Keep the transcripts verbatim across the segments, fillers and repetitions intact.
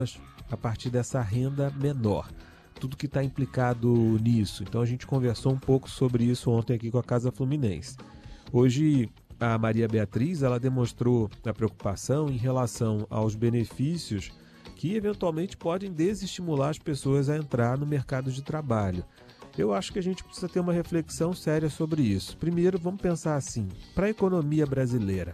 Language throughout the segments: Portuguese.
a partir dessa renda menor. Tudo que está implicado nisso. Então a gente conversou um pouco sobre isso ontem aqui com a Casa Fluminense. Hoje a Maria Beatriz ela demonstrou a preocupação em relação aos benefícios que eventualmente podem desestimular as pessoas a entrar no mercado de trabalho. Eu acho que a gente precisa ter uma reflexão séria sobre isso. Primeiro, vamos pensar assim, para a economia brasileira,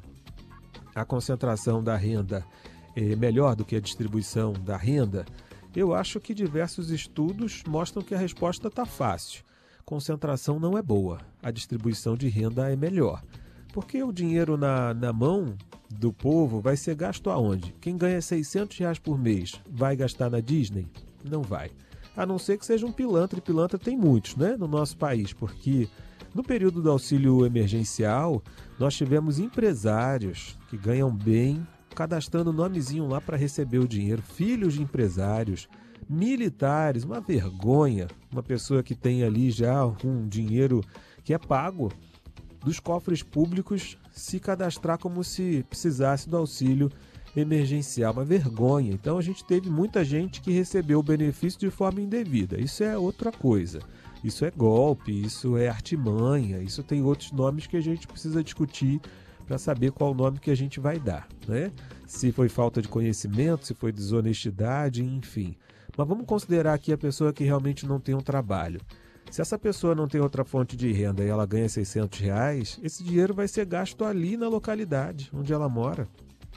a concentração da renda é melhor do que a distribuição da renda? Eu acho que diversos estudos mostram que a resposta está fácil. Concentração não é boa, a distribuição de renda é melhor. Porque o dinheiro na, na mão do povo vai ser gasto aonde? Quem ganha seiscentos reais por mês vai gastar na Disney? Não vai. A não ser que seja um pilantra, e pilantra tem muitos, né, no nosso país, porque no período do auxílio emergencial, nós tivemos empresários que ganham bem, cadastrando o nomezinho lá para receber o dinheiro, filhos de empresários, militares, uma vergonha, uma pessoa que tem ali já um dinheiro que é pago dos cofres públicos se cadastrar como se precisasse do auxílio emergencial, uma vergonha. Então a gente teve muita gente que recebeu o benefício de forma indevida, isso é outra coisa. Isso é golpe, isso é artimanha, isso tem outros nomes que a gente precisa discutir para saber qual o nome que a gente vai dar, né? Se foi falta de conhecimento, se foi desonestidade, enfim. Mas vamos considerar aqui a pessoa que realmente não tem um trabalho. Se essa pessoa não tem outra fonte de renda e ela ganha seiscentos reais, esse dinheiro vai ser gasto ali na localidade onde ela mora,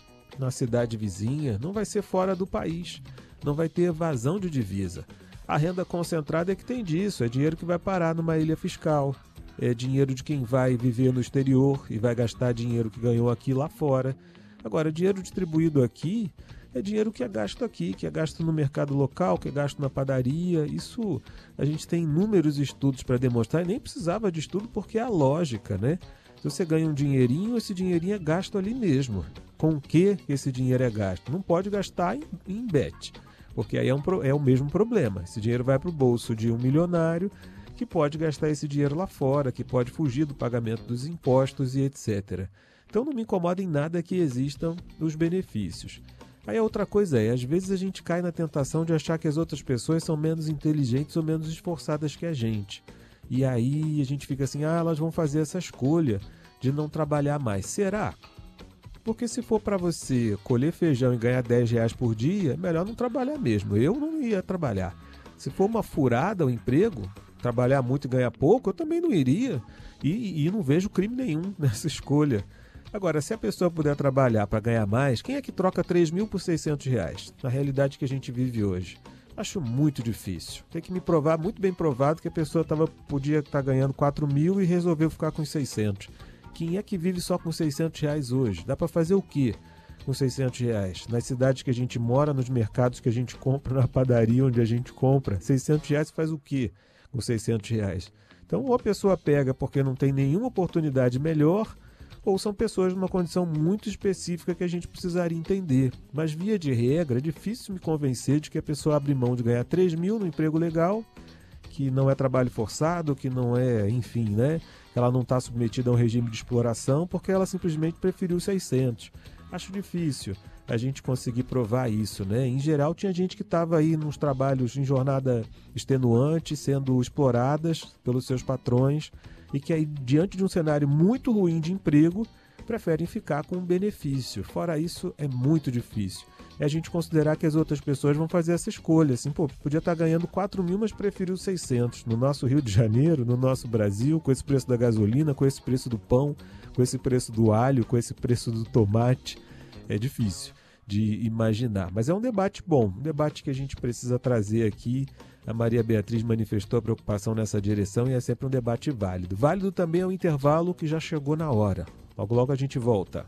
na cidade vizinha, não vai ser fora do país, não vai ter evasão de divisa. A renda concentrada é que tem disso, é dinheiro que vai parar numa ilha fiscal, é dinheiro de quem vai viver no exterior e vai gastar dinheiro que ganhou aqui lá fora. Agora, dinheiro distribuído aqui é dinheiro que é gasto aqui, que é gasto no mercado local, que é gasto na padaria. Isso a gente tem inúmeros estudos para demonstrar e nem precisava de estudo porque é a lógica, né? Se você ganha um dinheirinho, esse dinheirinho é gasto ali mesmo. Com o que esse dinheiro é gasto? Não pode gastar em, em bet, porque aí é, um, é o mesmo problema. Esse dinheiro vai para o bolso de um milionário que pode gastar esse dinheiro lá fora, que pode fugir do pagamento dos impostos e etcétera. Então não me incomoda em nada que existam os benefícios. Aí a outra coisa é, às vezes a gente cai na tentação de achar que as outras pessoas são menos inteligentes ou menos esforçadas que a gente. E aí a gente fica assim, ah, elas vão fazer essa escolha de não trabalhar mais. Será? Porque se for para você colher feijão e ganhar dez reais por dia, é melhor não trabalhar mesmo. Eu não ia trabalhar. Se for uma furada o emprego, trabalhar muito e ganhar pouco, eu também não iria. E, e não vejo crime nenhum nessa escolha. Agora, se a pessoa puder trabalhar para ganhar mais, quem é que troca três mil por seiscentos reais? Na realidade que a gente vive hoje. Acho muito difícil. Tem que me provar, muito bem provado, que a pessoa tava, podia estar ganhando quatro mil e resolveu ficar com seiscentos. Quem é que vive só com seiscentos reais hoje? Dá para fazer o quê com seiscentos reais? Nas cidades que a gente mora, nos mercados que a gente compra, na padaria onde a gente compra, seiscentos reais faz o quê com seiscentos reais? Então, ou a pessoa pega porque não tem nenhuma oportunidade melhor, ou são pessoas numa condição muito específica que a gente precisaria entender. Mas, via de regra, é difícil me convencer de que a pessoa abre mão de ganhar três mil no emprego legal, que não é trabalho forçado, que não é, enfim, né? Que ela não está submetida a um regime de exploração, porque ela simplesmente preferiu seiscentos. Acho difícil a gente conseguir provar isso, né? Em geral, tinha gente que estava aí nos trabalhos em jornada extenuante, sendo exploradas pelos seus patrões, e que aí, diante de um cenário muito ruim de emprego, preferem ficar com um benefício. Fora isso, é muito difícil. É a gente considerar que as outras pessoas vão fazer essa escolha. Assim, pô, podia estar ganhando quatro mil, mas preferiu seiscentos. No nosso Rio de Janeiro, no nosso Brasil, com esse preço da gasolina, com esse preço do pão, com esse preço do alho, com esse preço do tomate, é difícil de imaginar. Mas é um debate bom, um debate que a gente precisa trazer aqui. A Maria Beatriz manifestou a preocupação nessa direção e é sempre um debate válido. Válido também é o intervalo que já chegou na hora. Logo, logo a gente volta.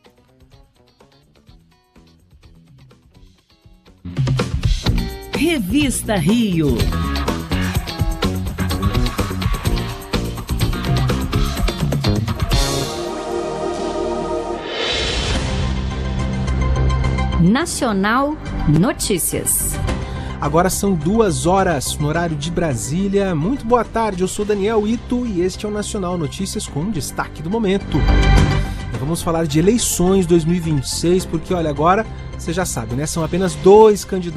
Revista Rio. Nacional Notícias. Agora são duas horas no horário de Brasília. Muito boa tarde, eu sou Daniel Ito e este é o Nacional Notícias com um destaque do momento. Vamos falar de eleições dois mil e vinte e seis, porque olha, agora Você já sabe, né? São apenas dois candidatos